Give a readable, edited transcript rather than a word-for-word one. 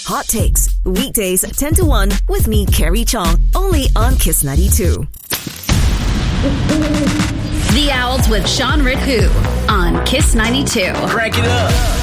Hot Takes, weekdays 10 to 1 with me, Carrie Chong, only on Kiss 92. The Owls with Sean Rithu on Kiss 92. Crank it up.